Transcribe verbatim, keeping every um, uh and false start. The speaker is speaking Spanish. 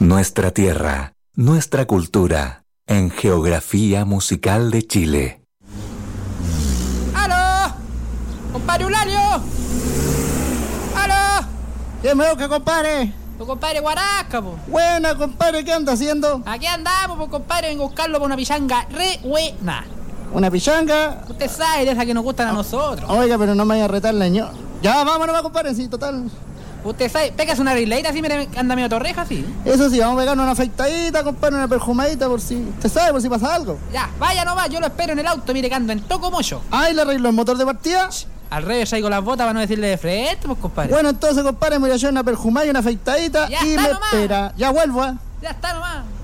Nuestra tierra, nuestra cultura, en Geografía Musical de Chile. ¡Aló! ¡Compadre Eulalio! ¡Aló! ¿Qué me busca, compadre? Tu compadre Guarasca, po. Buena, compadre, ¿qué anda haciendo? Aquí andamos, pues, compadre, vengo a buscarlo por una pichanga re buena. ¿Una pichanga? Usted sabe de esas que nos gustan a nosotros. Oiga, pero no me vaya a retar, leño. Ya, vámonos, va, compadre, sí, total. Usted sabe, pégase una rileita así, mire, anda medio torreja así. Eso sí, vamos a pegarnos una afeitadita, compadre, una perfumadita por si... ¿Usted sabe por si pasa algo? Ya, vaya nomás, yo lo espero en el auto, mire que ando en toco mocho. Ah, ¿y le arreglo el motor de partida? Al revés traigo las botas para no decirle de frente, pues, compadre. Bueno, entonces, compadre, me voy a echar una perfumada y una afeitadita Ya y está me nomás. espera. Ya vuelvo, ¿eh? Ya está nomás.